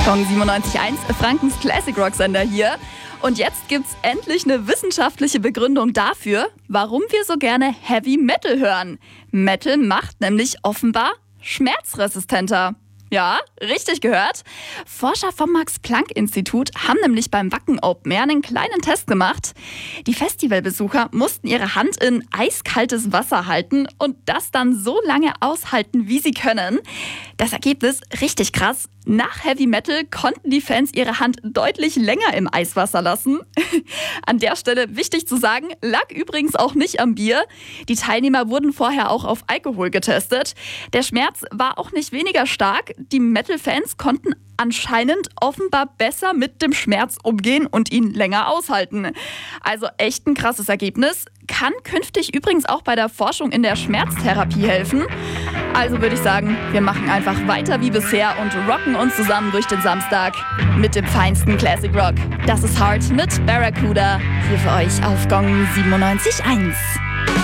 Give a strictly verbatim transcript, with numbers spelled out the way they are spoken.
Gong siebenundneunzig Komma eins, Frankens Classic Rock Sender hier. Und jetzt gibt's endlich eine wissenschaftliche Begründung dafür, warum wir so gerne Heavy Metal hören. Metal macht nämlich offenbar schmerzresistenter. Ja, richtig gehört. Forscher vom Max-Planck-Institut haben nämlich beim Wacken Open Air einen kleinen Test gemacht. Die Festivalbesucher mussten ihre Hand in eiskaltes Wasser halten und das dann so lange aushalten, wie sie können. Das Ergebnis richtig krass. Nach Heavy Metal konnten die Fans ihre Hand deutlich länger im Eiswasser lassen. An der Stelle wichtig zu sagen, lag übrigens auch nicht am Bier. Die Teilnehmer wurden vorher auch auf Alkohol getestet. Der Schmerz war auch nicht weniger stark. Die Metal-Fans konnten anscheinend offenbar besser mit dem Schmerz umgehen und ihn länger aushalten. Also echt ein krasses Ergebnis. Kann künftig übrigens auch bei der Forschung in der Schmerztherapie helfen. Also würde ich sagen, wir machen einfach weiter wie bisher und rocken uns zusammen durch den Samstag mit dem feinsten Classic Rock. Das ist Hard mit Barracuda hier für euch auf Gong siebenundneunzig Komma eins.